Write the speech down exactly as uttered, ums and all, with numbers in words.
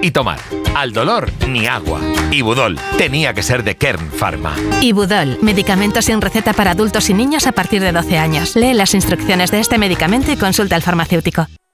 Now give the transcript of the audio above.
y tomar. Al dolor, ni agua. Ibudol, tenía que ser de Kern Pharma. Ibudol, medicamento sin receta para adultos y niños a partir de doce años. Lee las instrucciones de este medicamento y consulta al farmacéutico.